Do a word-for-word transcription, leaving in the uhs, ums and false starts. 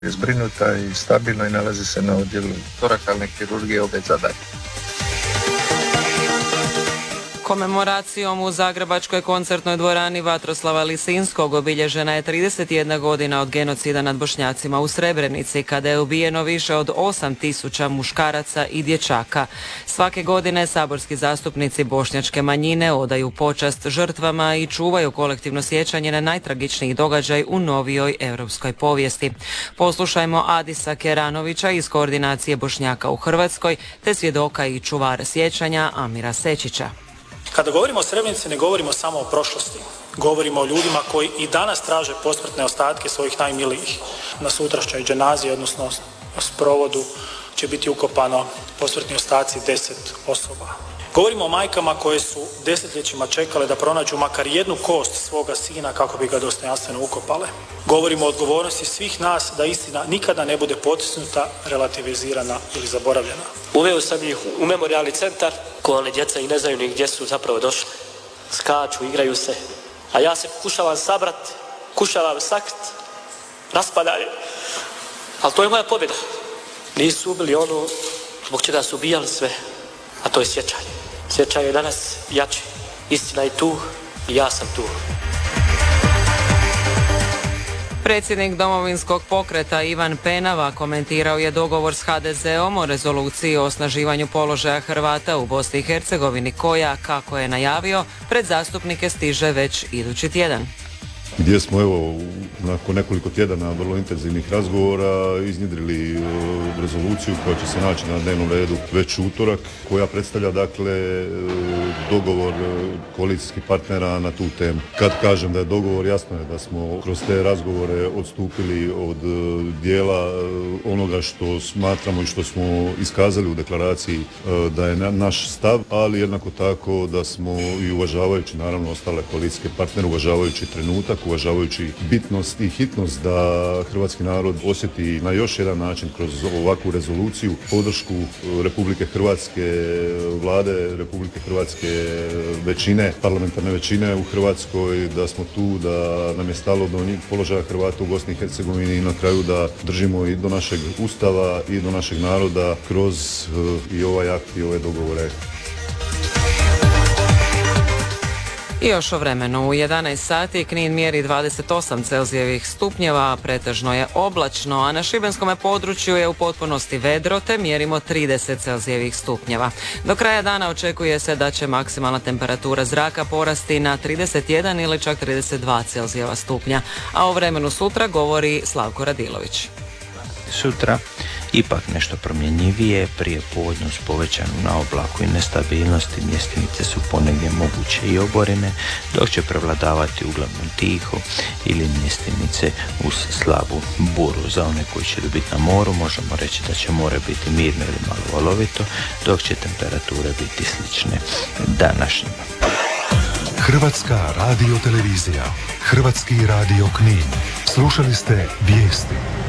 je zbrinuta i stabilna i nalazi se na odjelu torakalne kirurgije obe zadanje. Komemoracijom u Zagrebačkoj koncertnoj dvorani Vatroslava Lisinskog obilježena je trideset jedna godina od genocida nad Bošnjacima u Srebrenici, kada je ubijeno više od osam tisuća muškaraca i dječaka. Svake godine saborski zastupnici bošnjačke manjine odaju počast žrtvama i čuvaju kolektivno sjećanje na najtragičniji događaj u novijoj europskoj povijesti. Poslušajmo Adisa Keranovića iz Koordinacije Bošnjaka u Hrvatskoj, te svjedoka i čuvara sjećanja Amira Sečića. Kada govorimo o Srebrenici, ne govorimo samo o prošlosti. Govorimo o ljudima koji i danas traže posmrtne ostatke svojih najmilijih. Na sutrašnjoj dženazi, odnosno sprovodu, će biti ukopano posmrtni ostaci deset osoba. Govorimo o majkama koje su desetljećima čekale da pronađu makar jednu kost svoga sina kako bi ga dostojanstveno ukopale. Govorimo o odgovornosti svih nas da istina nikada ne bude potisnuta, relativizirana ili zaboravljena. Uveo sam ih u memorijalni centar, koje djeca i ne znaju ni gdje su zapravo došli. Skaču, igraju se, a ja se pokušavam sabrat, pokušavam sakrit, raspadanje. Ali to je moja pobjeda. Nisu ubili ono zbog čega su ubijali sve, a to je sjećanje. Sjećanje je danas jače. Istina je tu i ja sam tu. Predsjednik Domovinskog pokreta Ivan Penava komentirao je dogovor s ha de zeom o rezoluciji o osnaživanju položaja Hrvata u Bosni i Hercegovini koja, kako je najavio, pred zastupnike stiže već idući tjedan. Gdje smo evo nakon nekoliko tjedana vrlo intenzivnih razgovora iznjedrili e, rezoluciju koja će se naći na dnevnom redu već utorak, koja predstavlja dakle e, dogovor e, koalicijskih partnera na tu temu. Kad kažem da je dogovor, jasno je da smo kroz te razgovore odstupili od e, dijela e, onoga što smatramo i što smo iskazali u deklaraciji e, da je na, naš stav, ali jednako tako da smo i uvažavajući naravno ostale koalicijske partnere, uvažavajući trenutak, uvažavajući bitnost i hitnost da hrvatski narod osjeti na još jedan način kroz ovakvu rezoluciju podršku Republike Hrvatske, vlade Republike Hrvatske, većine, parlamentarne većine u Hrvatskoj, da smo tu, da nam je stalo do položaja Hrvata u Bosni i Hercegovini i na kraju da držimo i do našeg Ustava i do našeg naroda kroz i ovaj akt i ove dogovore. I još o vremenu. U jedanaest sati Knin mjeri dvadeset osam Celzijevih stupnjeva, pretežno je oblačno, a na šibenskom području je u potpunosti vedro, te mjerimo trideset Celzijevih stupnjeva. Do kraja dana očekuje se da će maksimalna temperatura zraka porasti na trideset jedan ili čak trideset dva Celzijeva stupnja, a o vremenu sutra govori Slavko Radilović. Sutra ipak nešto promjenjivije, prije podne uz povećanu naoblaku i nestabilnosti, mjestimice su ponegdje moguće i oborine, dok će prevladavati uglavnom tiho ili mjestimice uz slabu buru. Za one koji će biti na moru možemo reći da će more biti mirno ili malo valovito, dok će temperature biti slične današnjima. Hrvatska radio televizija, Hrvatski radio Knin. Slušali ste vijesti.